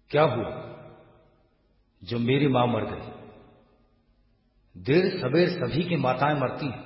क्या हुआ जो मेरी मां मर गई? देर सबेर सभी की माताएं मरती हैं।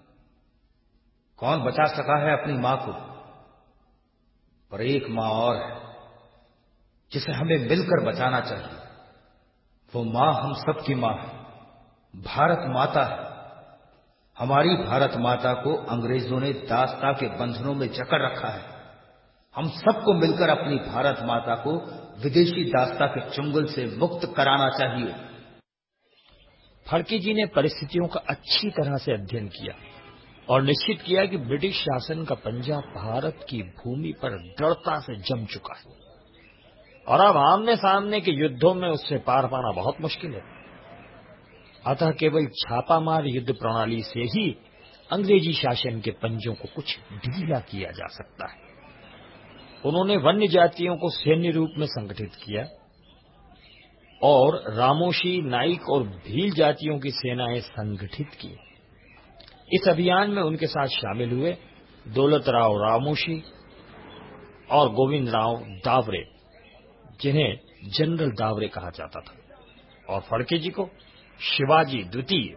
कौन बचा सका है अपनी मां को? पर एक मां और है जिसे हमें मिलकर बचाना चाहिए। वो मां हम सबकी मां है, भारत माता है। हमारी भारत माता को अंग्रेजों ने दासता के बंधनों में जकड़ रखा है। हम सबको मिलकर अपनी भारत माता को विदेशी दासता के चुंगल से मुक्त कराना चाहिए। फड़के जी ने परिस्थितियों का अच्छी तरह से अध्ययन किया और निश्चित किया कि ब्रिटिश शासन का पंजा भारत की भूमि पर दृढ़ता से जम चुका है और अब आमने सामने के युद्धों में उससे पार पाना बहुत मुश्किल है। अतः केवल छापामार युद्ध प्रणाली से ही अंग्रेजी शासन के पंजों को कुछ ढीला किया जा सकता है। उन्होंने वन्य जातियों को सैन्य रूप में संगठित किया और रामोशी, नाइक और भील जातियों की सेनाएं संगठित की। इस अभियान में उनके साथ शामिल हुए दौलतराव रामोशी और गोविंदराव दावरे, जिन्हें जनरल दावरे कहा जाता था, और फड़के जी को शिवाजी द्वितीय।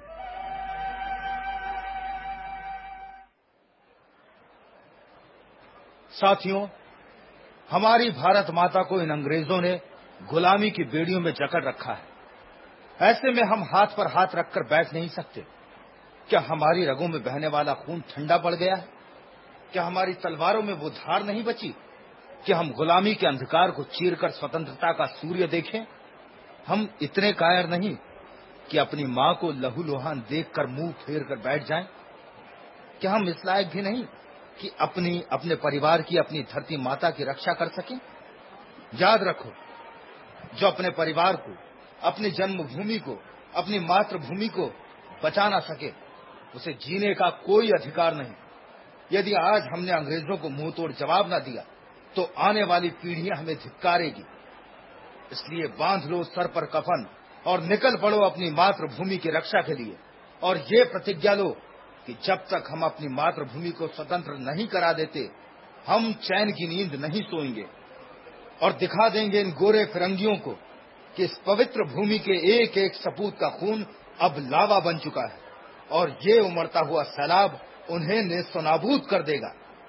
साथियों, हमारी भारत माता को इन अंग्रेजों ने गुलामी की बेड़ियों में जकड़ रखा है। ऐसे में हम हाथ पर हाथ रखकर बैठ नहीं सकते। क्या हमारी रगों में बहने वाला खून ठंडा पड़ गया है? क्या हमारी तलवारों में वो धार नहीं बची कि हम गुलामी के अंधकार को चीरकर स्वतंत्रता का सूर्य देखें? हम इतने कायर नहीं कि अपनी मां को लहूलुहान देखकर मुंह फेर कर बैठ जाएं? क्या हम इस लायक भी नहीं कि अपने परिवार की, अपनी धरती माता की रक्षा कर सकें? याद रखो, जो अपने परिवार को, अपनी जन्मभूमि को, अपनी मातृभूमि को बचा ना सके, उसे जीने का कोई अधिकार नहीं। यदि आज हमने अंग्रेजों को मुंह तोड़ जवाब न दिया तो आने वाली पीढ़ियां हमें धिक्कारेगी। इसलिए बांध लो सर पर कफन और निकल पड़ो अपनी मातृभूमि की रक्षा के लिए, और ये प्रतिज्ञा लो कि जब तक हम अपनी मातृभूमि को स्वतंत्र नहीं करा देते, हम चैन की नींद नहीं सोएंगे और दिखा देंगे इन गोरे फिरंगियों को कि इस पवित्र भूमि के एक एक सपूत का खून अब लावा बन चुका है और ये उमड़ता हुआ सैलाब उन्हें नेस्तनाबूद कर देगा।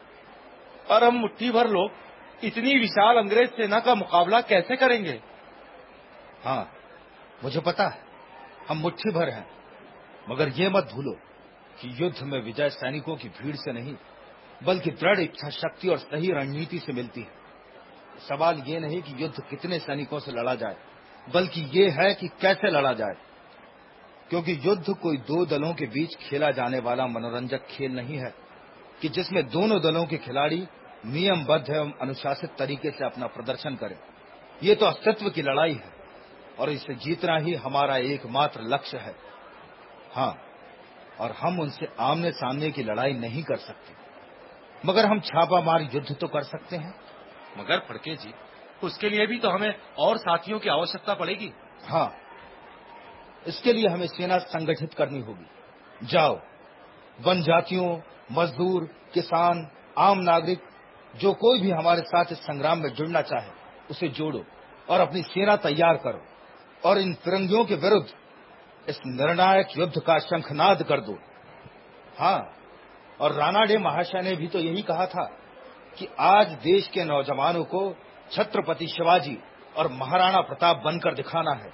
और हम मुट्ठी भर लोग इतनी विशाल अंग्रेज सेना का मुकाबला कैसे करेंगे? हाँ, मुझे पता है हम मुट्ठी भर हैं, मगर ये मत भूलो कि युद्ध में विजय सैनिकों की भीड़ से नहीं बल्कि दृढ़ इच्छा शक्ति और सही रणनीति से मिलती है। सवाल ये नहीं कि युद्ध कितने सैनिकों से लड़ा जाए, बल्कि ये है कि कैसे लड़ा जाए। क्योंकि युद्ध कोई दो दलों के बीच खेला जाने वाला मनोरंजक खेल नहीं है कि जिसमें दोनों दलों के खिलाड़ी नियमबद्ध एवं अनुशासित तरीके से अपना प्रदर्शन करें। ये तो अस्तित्व की लड़ाई है और इसे जीतना ही हमारा एकमात्र लक्ष्य है। हाँ, और हम उनसे आमने सामने की लड़ाई नहीं कर सकते, मगर हम छापामार युद्ध तो कर सकते हैं। मगर फड़के जी, उसके लिए भी तो हमें और साथियों की आवश्यकता पड़ेगी। हाँ, इसके लिए हमें सेना संगठित करनी होगी। जाओ, वन जातियों, मजदूर, किसान, आम नागरिक, जो कोई भी हमारे साथ इस संग्राम में जुड़ना चाहे, उसे जोड़ो और अपनी सेना तैयार करो और इन फिरंगियों के विरुद्ध इस निर्णायक युद्ध का शंखनाद कर दो। हाँ, और रानाडे महाशय ने भी तो यही कहा था कि आज देश के नौजवानों को छत्रपति शिवाजी और महाराणा प्रताप बनकर दिखाना है।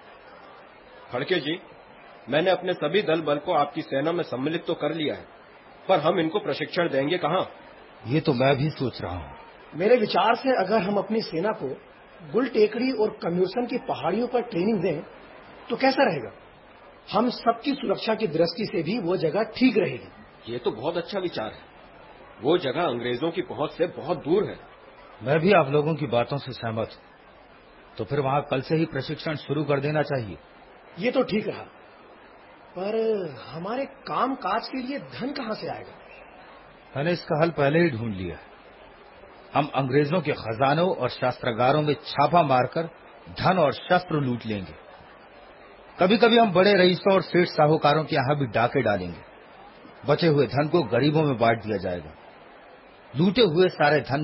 फड़के जी, मैंने अपने सभी दल बल को आपकी सेना में सम्मिलित तो कर लिया है, पर हम इनको प्रशिक्षण देंगे कहाँ? ये तो मैं भी सोच रहा हूँ। मेरे विचार से अगर हम अपनी सेना को गुल टेकड़ी और कम्यूसन की पहाड़ियों पर ट्रेनिंग दें तो कैसा रहेगा? हम सबकी सुरक्षा की दृष्टि से भी वो जगह ठीक रहेगी। ये तो बहुत अच्छा विचार है। वो जगह अंग्रेजों की पहुंच से बहुत दूर है। मैं भी आप लोगों की बातों से सहमत हूँ। तो फिर वहां कल से ही प्रशिक्षण शुरू कर देना चाहिए। ये तो ठीक रहा, पर हमारे काम काज के लिए धन कहाँ से आएगा? मैंने इसका हल पहले ही ढूंढ लिया है। हम अंग्रेजों के खजानों और शास्त्रागारों में छापा मारकर धन और शस्त्र लूट लेंगे। कभी कभी हम बड़े रईसों और सेठ साहूकारों के यहां भी डाके डालेंगे। बचे हुए धन को गरीबों में बांट दिया जाएगा। लूटे हुए सारे धन